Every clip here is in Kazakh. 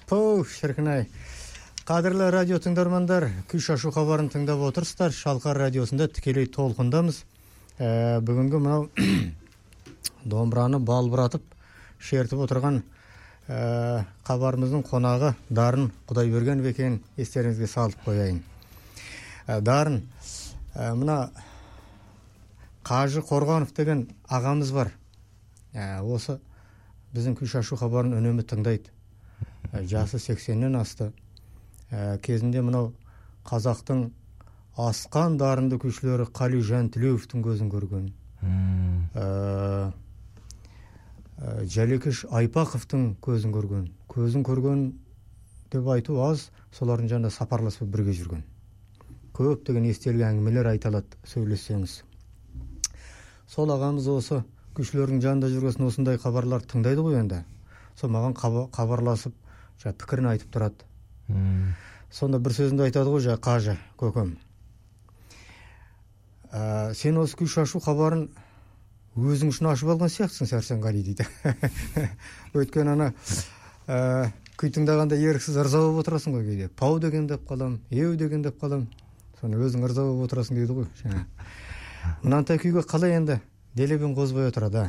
Шіркін-ай. Қадірлі радио тыңдармандар, күй шашу хабарын тыңдап отырсыздар. Шалқар радиосында тікелей толқындамыз. Бүгінгі мынау домбыраны балбыратып, шертіп отырған хабарымыздың қонағы Дарын Құдайбергенов екенін естеріңізге салып қояйын. Дарын, мына Қажы Қорғанов деген ағамыз бар. Осы біздің күй шашу хабарын үнемі тыңдайды. Жасы 80-нен асты. Кезінде мынау қазақтың асқан дарынды күйшілері Қали Жантілеуовтың көзін көрген. Жәлекеш Айпақовтың көзін көрген. Көзін көрген деп айту аз, солардың жанында сапарласып бірге жүрген. Көптеген естелік әңгімелер айталады, сөйлессеңіз. Сол ағамыз осы күйшілердің жанында жүргесін осындай хабарлар тыңдайды ғой енді. Сол маған хабарласып, пікірін айтып тұрады. Сонда бір сөзінде айтады ғой, Қажы, көкем. Сен осы күй шашу хабарын өзің үшін ашып алған сияқтысың, Сәрсенғали дейді. Өйткені ана күй тыңдағанда еріксіз ырза болып отырасың ғой кейде. Пау деген деп қалам, еу деген деп қалам. Соны өзің ырза болып отырасың дейді ғой. Мынандай күйге қалай енді делебен қозбай отырады.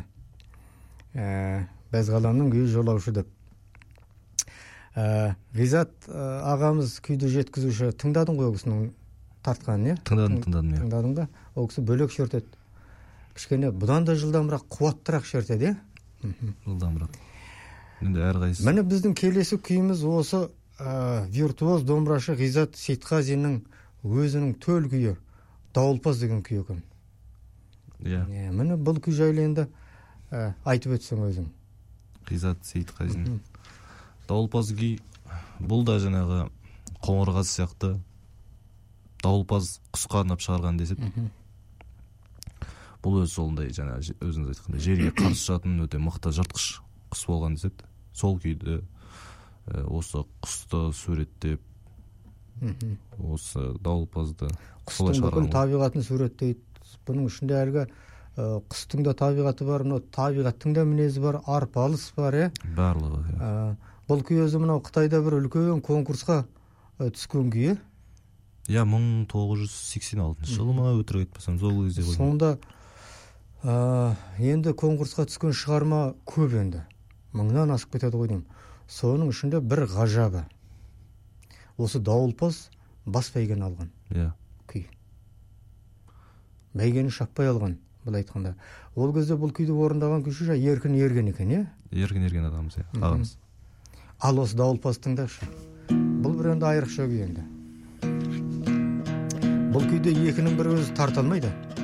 Бәз ғаламның күйі жолаушы деп. Ғизат ағамыз күйді жеткізуші, тыңдадың ғой өкісінің тартқанын, не? Тыңдадым. Тыңдадың ба? Өкісі бөлек шертеді. Кішкене бұдан да жылдамырақ, қуаттырақ шертеді, Жылдамырақ. Енді әрқайсысы. Міне біздің келесі күйіміз осы виртуоз домбырашы Ғизат Сейтқазинның өзінің төл күйі, Дауылпаз деген күй екен. Міне бұл күй жайлы енді айтып өтсең өзің. Ғизат Сейтқазин. Дауылпаз күй, бұл да жаңағы қоңырғаз сияқты дауылпаз құсқа арнап шығарған десіп. Бұл өзі солындай, жаңа өзіңіз айтқандай, жерге қарсы ұшатын өте мықты жыртқыш құс болған деседі. Сол күйді осы құсты суреттеп, осы дауылпазды құстың бүкіл табиғатын суреттейді. Бұның ішінде әлгі құстың да табиғаты бар, табиғаттың да мінезі бар, арпалыс бар, барлығы. Бұл күй өзі мынау Қытайда бір үлкен конкурсқа түскен күйі. 1986 жылы ма, өтірік айтпасам, сол кезде ғой. Сонда енді конкурсқа түскен шығарма көп енді. 1000-нан асып кетеді ғой деймін. Соның ішінде бір ғажабы. Осы Дауылпаз бас бәйгені алған күй. Бәйгені шаппай алған, бұл айтқанда. Ол кезде бұл күйді орындаған күйші Еркін Ерген екен, Еркін Ерген ағамыз, ағамыз. Ал осы Дауылпаз тыңдашы. Бұл бір енді айрықша күй енді. Бұл күйде екінің бір өзі тарта алмайды.